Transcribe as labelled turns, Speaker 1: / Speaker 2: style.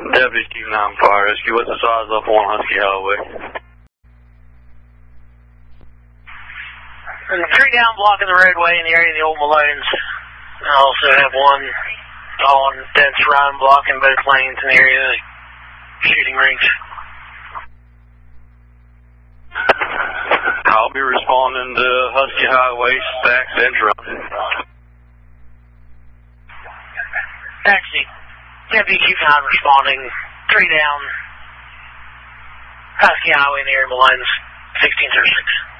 Speaker 1: Deputy Chief 9 Fire Rescue, what's the size up on Husky Highway?
Speaker 2: And 3 down blocking the roadway in the area of the old Malones. I also have 1 on dense run blocking both lanes in the area of the shooting range.
Speaker 1: I'll be responding to Husky Highway, Stacks, Intro.
Speaker 2: Taxi. Deputy Chief 9 responding. 3 down. Husky Highway in the area of Malones, 1606.